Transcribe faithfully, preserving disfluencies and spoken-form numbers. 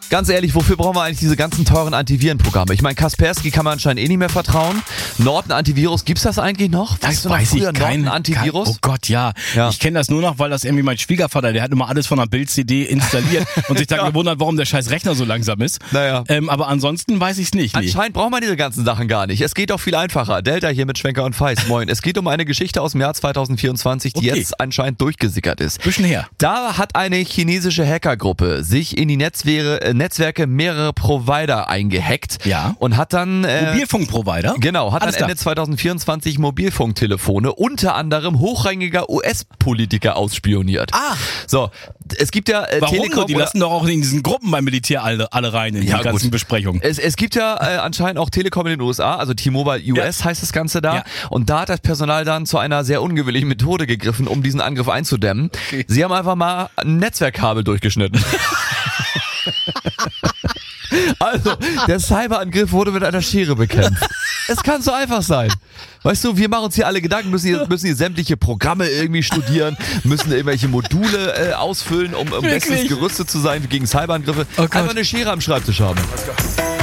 Ganz ehrlich, wofür brauchen wir eigentlich diese ganzen teuren Antivirenprogramme? Ich meine, Kaspersky kann man anscheinend eh nicht mehr vertrauen. Norton Antivirus, gibt's das eigentlich noch? Das weißt du noch weiß früher, ich kein, Norton Antivirus? Kein, oh Gott, ja. ja. Ich kenne das nur noch, weil das irgendwie mein Schwiegervater, der hat immer alles von einer Bild-C D installiert und sich dann ja. gewundert, warum der scheiß Rechner so langsam ist. Naja. Ähm, aber ansonsten weiß ich es nicht. Nee. Anscheinend braucht man diese ganzen Sachen gar nicht. Es geht doch viel einfacher. Delta hier mit Schwenker und Feist. Moin. Es geht um eine Geschichte aus dem Jahr zwanzig vierundzwanzig, die okay. jetzt anscheinend durchgesickert ist. Bisschen her. Da hat eine chinesische Hackergruppe sich in die Netzwerke, äh, Netzwerke mehrerer Provider eingehackt ja. und hat dann äh, Mobilfunkprovider? Genau, hat Alles dann Ende klar. zwanzig vierundzwanzig Mobilfunktelefone unter anderem hochrangiger U S-Politiker ausspioniert. Ah. So, es gibt ja äh, Warum Telekom nur? Die lassen doch auch in diesen Gruppen beim Militär alle, alle rein in ja, die ganzen gut. Besprechungen. Es, es gibt ja äh, anscheinend auch Telekom in den U S A, also T-Mobile U S ja. heißt das Ganze da. Ja. Und da hat das Personal dann zu einer sehr ungewöhnlichen Methode gegriffen, um diesen Angriff einzudämmen. Okay. Sie haben einfach mal ein Netzwerkkabel durchgeschnitten. Also, der Cyberangriff wurde mit einer Schere bekämpft. Es kann so einfach sein. Weißt du, wir machen uns hier alle Gedanken, müssen hier, müssen hier sämtliche Programme irgendwie studieren, müssen irgendwelche Module äh, ausfüllen, um, um bestens gerüstet zu sein gegen Cyberangriffe. Oh Einfach eine Schere am Schreibtisch haben.